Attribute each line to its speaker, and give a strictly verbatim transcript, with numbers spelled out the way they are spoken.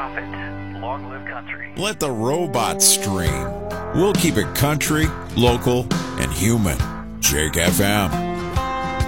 Speaker 1: profit. Long live country.
Speaker 2: Let the robots stream. We'll keep it country, local, and human. Jake F M.